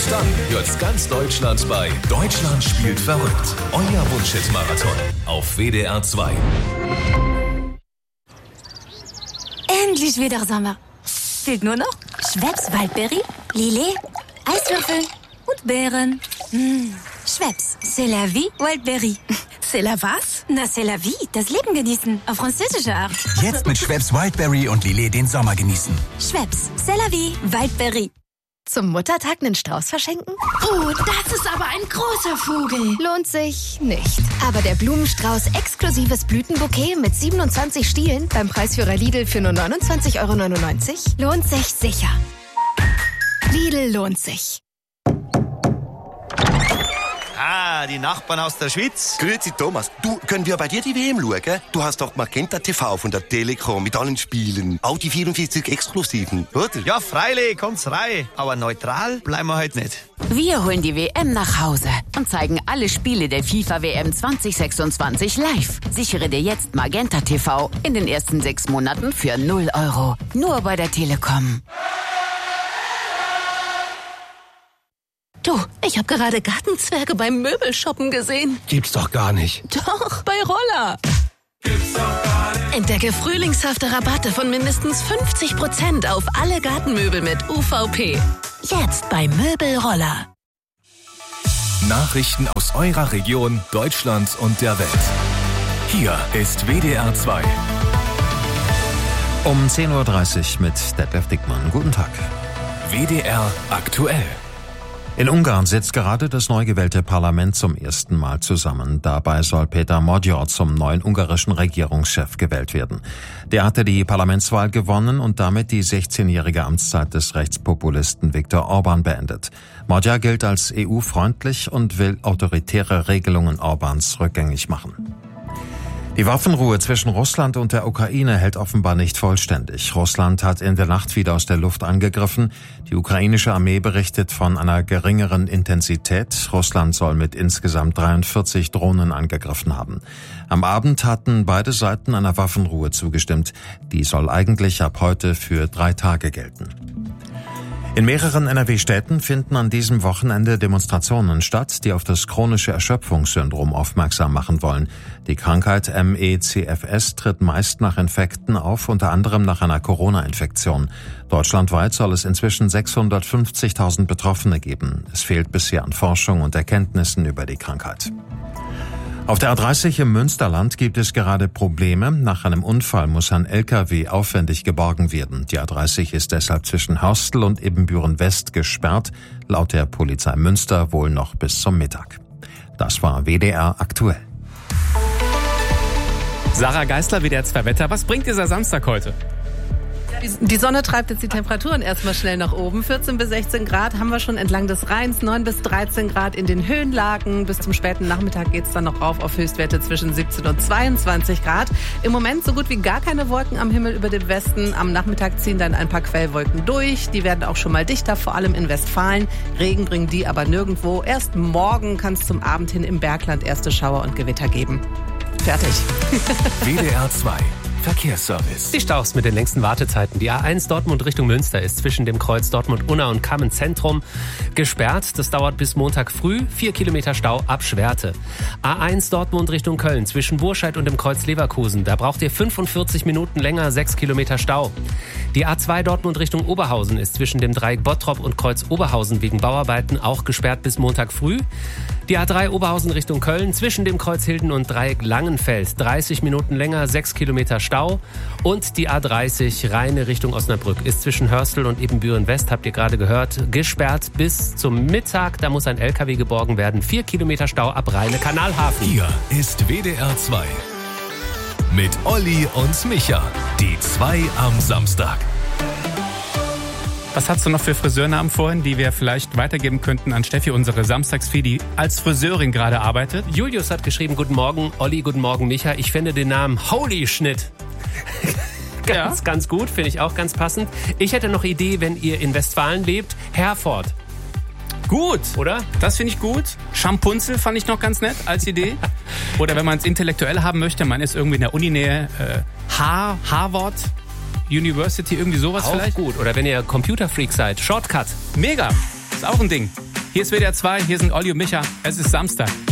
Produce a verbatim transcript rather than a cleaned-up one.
Und dann hört's ganz Deutschland bei Deutschland spielt verrückt. Euer Wunschhit-Marathon auf W D R zwei. Endlich wieder Sommer. Fehlt nur noch Schweppes Waldberry, Lillet, Eiswürfel und Beeren. Mmh. Schweppes, c'est la vie, Waldberry. C'est la was? Na, c'est la vie, das Leben genießen, auf französische Art. Jetzt mit Schweppes Wildberry und Lillet den Sommer genießen. Schweppes, c'est la vie, Waldberry. Zum Muttertag einen Strauß verschenken? Oh, das ist aber ein großer Vogel. Lohnt sich nicht. Aber der Blumenstrauß exklusives Blütenbouquet mit siebenundzwanzig Stielen beim Preisführer Lidl für nur neunundzwanzig Euro neunundneunzig lohnt sich sicher. Lidl lohnt sich. Ah, die Nachbarn aus der Schweiz. Grüezi Thomas. Du, können wir bei dir die W M schauen? Du hast doch Magenta T V von der Telekom mit allen Spielen. Auch die vierundvierzig Exklusiven, oder? Ja, freilich, kommt's rein. Aber neutral bleiben wir heute nicht. Wir holen die W M nach Hause und zeigen alle Spiele der FIFA W M zwanzig sechsundzwanzig live. Sichere dir jetzt Magenta T V in den ersten sechs Monaten für null Euro. Nur bei der Telekom. Du, ich habe gerade Gartenzwerge beim Möbelshoppen gesehen. Gibt's doch gar nicht. Doch, bei Roller. Gibt's doch gar nicht. Entdecke frühlingshafte Rabatte von mindestens fünfzig Prozent auf alle Gartenmöbel mit U V P. Jetzt bei Möbelroller. Nachrichten aus eurer Region, Deutschland und der Welt. Hier ist W D R zwei. Um zehn Uhr dreißig mit Detlef Dickmann. Guten Tag. W D R aktuell. In Ungarn sitzt gerade das neu gewählte Parlament zum ersten Mal zusammen. Dabei soll Péter Magyar zum neuen ungarischen Regierungschef gewählt werden. Der hatte die Parlamentswahl gewonnen und damit die sechzehnjährige Amtszeit des Rechtspopulisten Viktor Orbán beendet. Magyar gilt als E U-freundlich und will autoritäre Regelungen Orbáns rückgängig machen. Die Waffenruhe zwischen Russland und der Ukraine hält offenbar nicht vollständig. Russland hat in der Nacht wieder aus der Luft angegriffen. Die ukrainische Armee berichtet von einer geringeren Intensität. Russland soll mit insgesamt dreiundvierzig Drohnen angegriffen haben. Am Abend hatten beide Seiten einer Waffenruhe zugestimmt. Die soll eigentlich ab heute für drei Tage gelten. In mehreren N R W-Städten finden an diesem Wochenende Demonstrationen statt, die auf das chronische Erschöpfungssyndrom aufmerksam machen wollen. Die Krankheit M E C F S tritt meist nach Infekten auf, unter anderem nach einer Corona-Infektion. Deutschlandweit soll es inzwischen sechshundertfünfzigtausend Betroffene geben. Es fehlt bisher an Forschung und Erkenntnissen über die Krankheit. Auf der A dreißig im Münsterland gibt es gerade Probleme. Nach einem Unfall muss ein L K W aufwendig geborgen werden. Die A dreißig ist deshalb zwischen Hörstel und Ibbenbüren West gesperrt, laut der Polizei Münster wohl noch bis zum Mittag. Das war W D R aktuell. Sarah Geisler, W D R zwei Wetter. Was bringt dieser Samstag heute? Die Sonne treibt jetzt die Temperaturen erstmal schnell nach oben. vierzehn bis sechzehn Grad haben wir schon entlang des Rheins, neun bis dreizehn Grad in den Höhenlagen. Bis zum späten Nachmittag geht's dann noch rauf auf Höchstwerte zwischen siebzehn und zweiundzwanzig Grad. Im Moment so gut wie gar keine Wolken am Himmel über dem Westen. Am Nachmittag ziehen dann ein paar Quellwolken durch. Die werden auch schon mal dichter, vor allem in Westfalen. Regen bringen die aber nirgendwo. Erst morgen kann es zum Abend hin im Bergland erste Schauer und Gewitter geben. Fertig. W D R zwei. Verkehrsservice. Die Staus mit den längsten Wartezeiten. Die A eins Dortmund Richtung Münster ist zwischen dem Kreuz Dortmund-Unna und Kammen-Zentrum gesperrt. Das dauert bis Montag früh. Vier Kilometer Stau ab Schwerte. A eins Dortmund Richtung Köln zwischen Burscheid und dem Kreuz Leverkusen. Da braucht ihr fünfundvierzig Minuten länger, sechs Kilometer Stau. Die A zwei Dortmund Richtung Oberhausen ist zwischen dem Dreieck Bottrop und Kreuz Oberhausen wegen Bauarbeiten auch gesperrt bis Montag früh. Die A drei Oberhausen Richtung Köln zwischen dem Kreuz Hilden und Dreieck Langenfeld. dreißig Minuten länger, sechs Kilometer Stau. Und die A dreißig Rheine Richtung Osnabrück ist zwischen Hörstel und Ibbenbüren West, habt ihr gerade gehört, gesperrt bis zum Mittag. Da muss ein L K W geborgen werden. vier Kilometer Stau ab Rheine Kanalhafen. Hier ist W D R zwei. Mit Olli und Micha. Die zwei am Samstag. Was hast du noch für Friseurnamen vorhin, die wir vielleicht weitergeben könnten an Steffi, unsere Samstagsfee, die als Friseurin gerade arbeitet? Julius hat geschrieben, guten Morgen, Olli, guten Morgen, Micha. Ich finde den Namen Holy Schnitt ganz, ja. ganz gut, finde ich auch ganz passend. Ich hätte noch Idee, wenn ihr in Westfalen lebt, Herford. Gut, oder? Das finde ich gut. Schampunzel fand ich noch ganz nett als Idee. Oder wenn man es intellektuell haben möchte, man ist irgendwie in der Uninähe, äh, Har- Harvard University, irgendwie sowas auch vielleicht. Gut. Oder wenn ihr Computerfreak seid, Shortcut. Mega, ist auch ein Ding. Hier ist W D R zwei, hier sind Olli und Micha. Es ist Samstag.